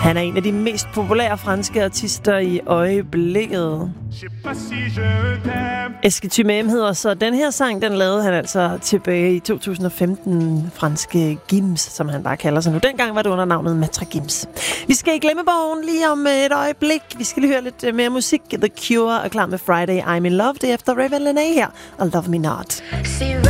Han er en af de mest populære franske artister i øjeblikket. Eske M hedder så den her sang, den lavede han altså tilbage i 2015. Franske Gims, som han bare kalder sig nu. Dengang var det under navnet Matre Gims. Vi skal i glemmebogen lige om et øjeblik. Vi skal lige høre lidt mere musik. The Cure er klar med Friday I'm in Love. Det er efter Raven Lenae her og Love Me Not.